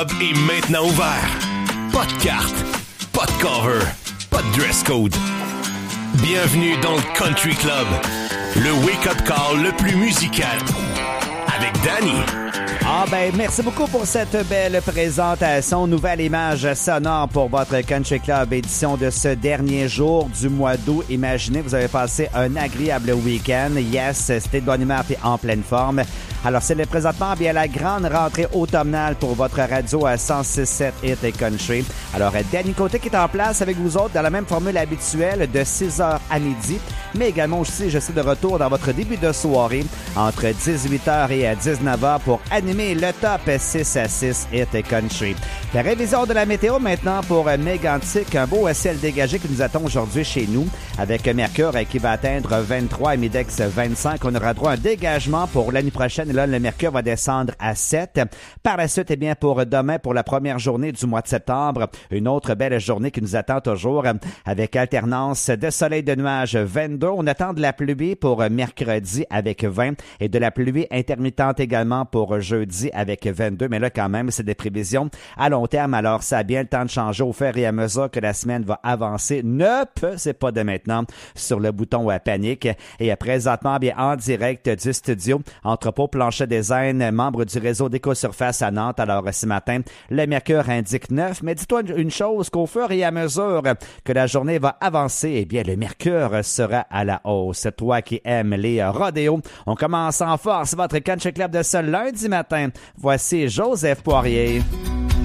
est maintenant ouvert. Pas de carte, pas de cover, pas de dress code. Bienvenue dans le Country Club, le wake-up call le plus musical. Avec Danny. Ah ben, merci beaucoup pour cette belle présentation. Nouvelle image sonore pour votre Country Club édition de ce dernier jour du mois d'août. Imaginez, vous avez passé un agréable week-end. Yes, c'était de bonne humeur et en pleine forme. Alors, c'est présentement bien la grande rentrée automnale pour votre radio à 106.7 Hit et Country. Alors, Danny Côté qui est en place avec vous autres dans la même formule habituelle de 6h à midi, mais également aussi, je suis de retour dans votre début de soirée entre 18h et 19h pour animer le top 6 à 6 Hit et Country. La révision de la météo maintenant pour Mégantic, un beau ciel dégagé qui nous attend aujourd'hui chez nous avec Mercure qui va atteindre 23 et Midex 25. On aura droit à un dégagement pour l'année prochaine. Là, le mercure va descendre à 7. Par la suite, eh bien, pour demain, pour la première journée du mois de septembre, une autre belle journée qui nous attend toujours avec alternance de soleil de nuages 22. On attend de la pluie pour mercredi avec 20 et de la pluie intermittente également pour jeudi avec 22. Mais là, quand même, c'est des prévisions à long terme. Alors, ça a bien le temps de changer au fur et à mesure que la semaine va avancer. C'est pas de maintenant sur le bouton panique. Et présentement, bien, en direct du studio, Entrepôt Planchet Design, membre du réseau d'Écosurface à Nantes. Alors, ce matin, le mercure indique 9. Mais dis-toi une chose, qu'au fur et à mesure que la journée va avancer, eh bien, le mercure sera à la hausse. Toi qui aimes les rodéos, on commence en force votre Country Club de ce lundi matin. Voici Joseph Poirier.